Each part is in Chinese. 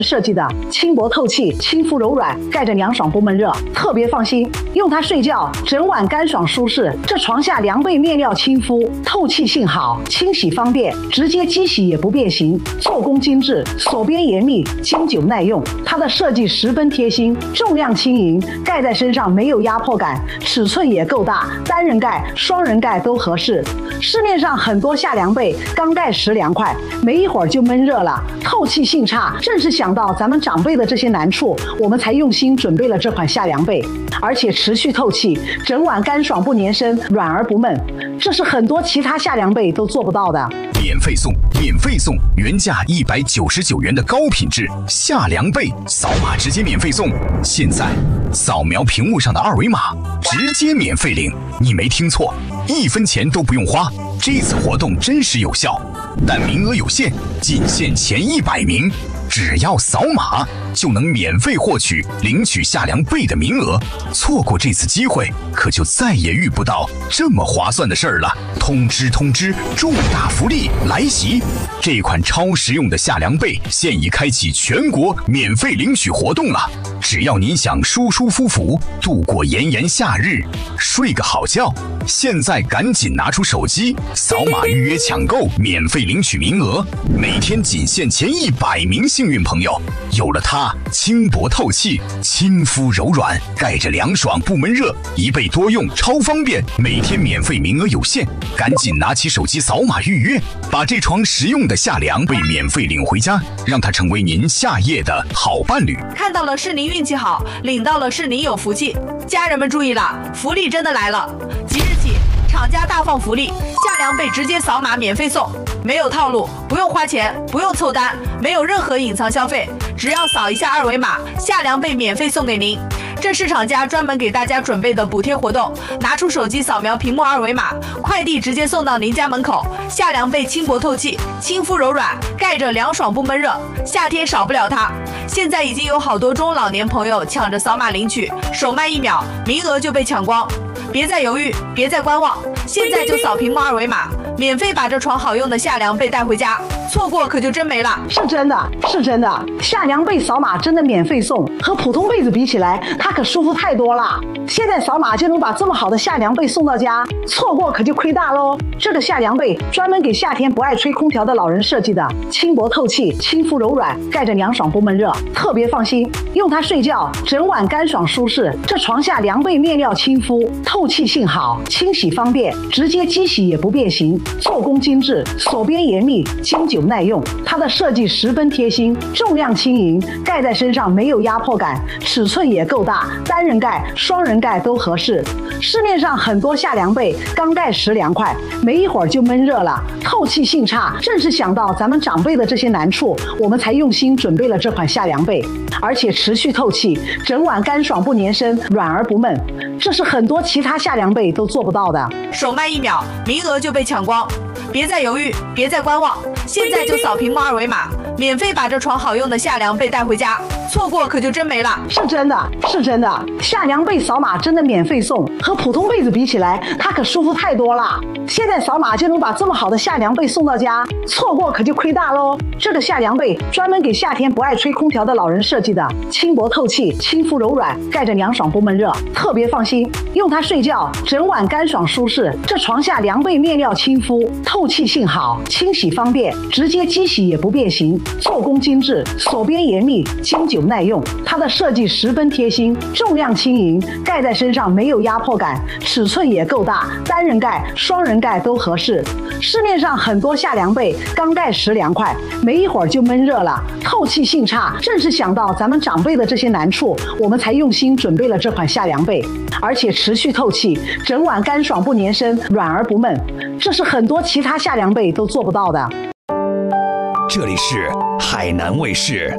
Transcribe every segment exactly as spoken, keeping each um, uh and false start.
设计的，轻薄透气，亲肤柔软，盖着凉爽不闷热，特别放心。用它睡觉，整晚干爽舒适。这床下凉被面料亲肤，透气性好，清洗方便，直接机洗也不变形，做工精致，锁边严密，经久耐用。它的设计十分贴心，重量轻盈，盖在身上没有压迫感，尺寸也够大，单人盖、双人盖都合适。市面上很多夏凉被刚盖时凉快，没一会儿就闷热了，透气性差，正是想到咱们长辈的这些难处，我们才用心准备了这款夏凉被，而且持续透气，整晚干爽不粘身，软而不闷，这是很多其他夏凉被都做不到的。 免费送，免费送，原价一百九十九元的高品质夏凉被，扫码直接免费送。现在扫描屏幕上的二维码，直接免费领。你没听错，一分钱都不用花。这次活动真实有效，但名额有限，仅限前一百名。只要扫码就能免费获取领取夏凉被的名额，错过这次机会，可就再也遇不到这么划算的事儿了。通知通知，重大福利来袭！这款超实用的夏凉被现已开启全国免费领取活动了。只要您想舒舒服服度过炎炎夏日，睡个好觉，现在赶紧拿出手机，扫码预约抢购，免费领取名额。每天仅限前一百名幸运朋友。有了它，轻薄透气，亲肤柔软，盖着凉爽不闷热，一被多用，超方便。每天免费，名额有限，赶紧拿起手机扫码预约，把这床实用的夏凉被免费领回家，让它成为您夏夜的好伴侣。 看到了是您运气好，领到了是您有福气。家人们注意了，福利真的来了！即日起，厂家大放福利，夏凉被直接扫码免费送，没有套路，不用花钱，不用凑单，没有任何隐藏消费，只要扫一下二维码，夏凉被免费送给您。这是厂家专门给大家准备的补贴活动，拿出手机扫描屏幕二维码，快递直接送到您家门口。夏凉被轻薄透气，亲肤柔软，盖着凉爽不闷热，夏天少不了它。现在已经有好多中老年朋友抢着扫码领取，手慢一秒，名额就被抢光。别再犹豫，别再观望，现在就扫屏幕二维码，免费把这床好用的夏凉被带回家，错过可就真没了。 是真的，是真的，夏凉被扫码真的免费送，和普通被子比起来，它可舒服太多了。现在扫码就能把这么好的夏凉被送到家，错过可就亏大喽。这个夏凉被专门给夏天不爱吹空调的老人设计的，轻薄透气，亲肤柔软，盖着凉爽不闷热，特别放心。用它睡觉，整晚干爽舒适。这床下凉被面料亲肤，透气性好，清洗方便，直接机洗也不变形，做工精致，锁边严密，经久耐用。它的设计十分贴心，重量轻盈，盖在身上没有压迫感，尺寸也够大，单人盖、双人盖都合适。市面上很多夏凉被刚盖时凉快，没一会儿就闷热了，透气性差，正是想到咱们长辈的这些难处，我们才用心准备了这款夏凉被，而且持续透气，整晚干爽不粘身，软而不闷，这是很多其他夏凉被都做不到的。 手慢一秒，名额就被抢光。别再犹豫，别再观望，现在就扫屏幕二维码，免费把这床好用的夏凉被带回家，错过可就真没了。 是真的，是真的，夏凉被扫码真的免费送，和普通被子比起来，它可舒服太多了。现在扫码就能把这么好的夏凉被送到家，错过可就亏大喽。这个夏凉被专门给夏天不爱吹空调的老人设计的，轻薄透气，亲肤柔软，盖着凉爽不闷热，特别放心。用它睡觉，整晚干爽舒适。这床下凉被面料亲肤，透气性好，清洗方便，直接机洗也不变形，做工精致，锁边严密，经久耐用。它的设计十分贴心，重量轻盈，盖在身上没有压迫感，尺寸也够大，单人盖、双人盖都合适。市面上很多夏凉被刚盖时凉快，没一会儿就闷热了，透气性差，正是想到咱们长辈的这些难处，我们才用心准备了这款夏凉被，而且持续透气，整晚干爽不粘身，软而不闷，这是很多其他夏凉被都做不到的。 这里是海南卫视。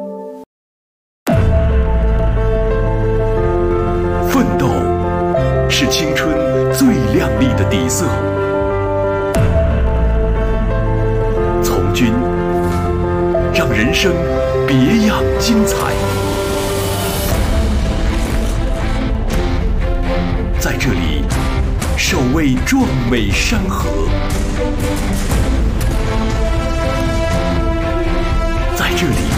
奋斗是青春最亮丽的底色，从军让人生别样精彩。在这里，守卫壮美山河；在这里，